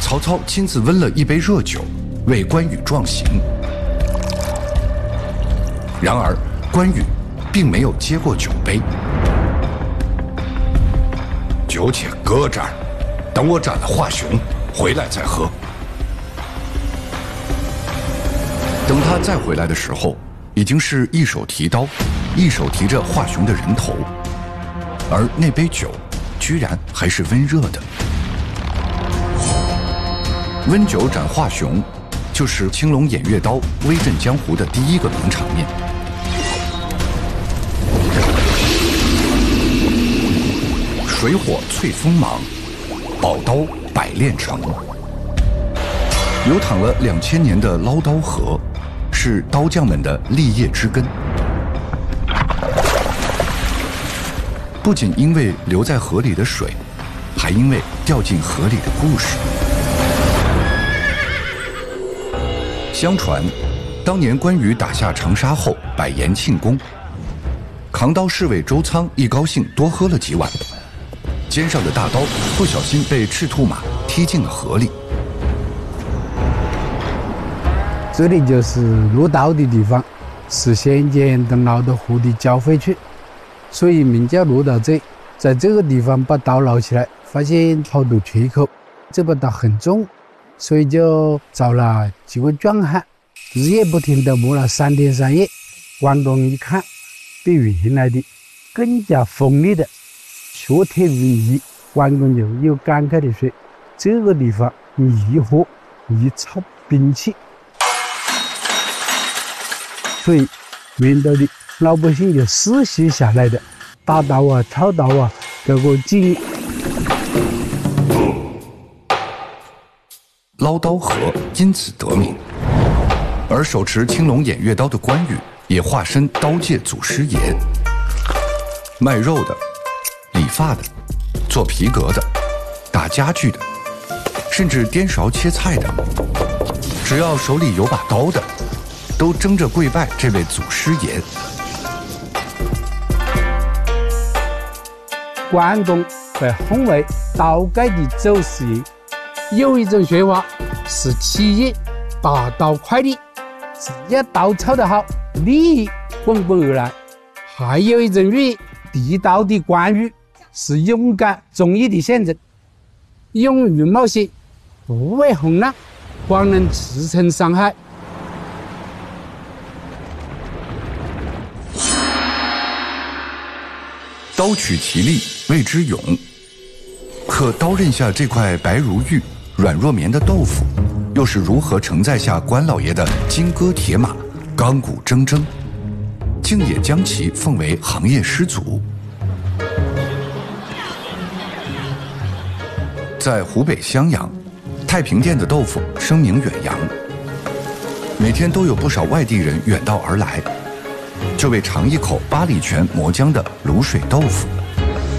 曹操亲自温了一杯热酒，为关羽壮行。然而，关羽并没有接过酒杯。酒且搁这儿，等我斩了华雄，回来再喝。等他再回来的时候，已经是一手提刀，一手提着华雄的人头，而那杯酒居然还是温热的。温酒斩华雄，就是青龙偃月刀威震江湖的第一个名场面。水火淬锋芒，宝刀百炼成。流淌了2000年的捞刀河，是刀匠们的立业之根。不仅因为流在河里的水，还因为掉进河里的故事。相传，当年关羽打下长沙后，摆宴庆功，扛刀侍卫周仓一高兴多喝了几碗，肩上的大刀不小心被赤兔马踢进了河里。 这里就是落刀的地方，是先前跟捞到河的交汇处，所以名叫落刀寨。在这个地方把刀捞起来，发现好多缺口，这把刀很重，所以就找了几位壮汉，日夜不停地磨了3天3夜。关公一看，比原来的更加锋利的，血铁如泥。关公就又感慨地说：“这个地方一火一操兵器。”所以原来的老百姓就世袭下来的大刀啊、操刀啊，这个技艺。 捞刀河因此得名，而手持青龙偃月刀的关羽也化身刀界祖师爷。卖肉的、理发的、做皮革的、打家具的，甚至颠勺切菜的，只要手里有把刀的，都争着跪拜这位祖师爷。 关公被hon为刀界的祖师爷。有一种说法是企业拔刀快利，只要刀操得好，利益滚滚而来。还有一种寓意，递刀的关羽是勇敢忠义的象征，勇于冒险，不畏风浪，方能驰骋山海。 刀取其利，谓之勇。可刀刃下这块白如玉、软若棉的豆腐，又是如何承载下关老爷的金戈铁马、钢骨铮铮，竟也将其奉为行业师祖？在湖北襄阳，太平店的豆腐声名远扬，每天都有不少外地人远道而来，就为尝一口八里泉磨浆的卤水豆腐。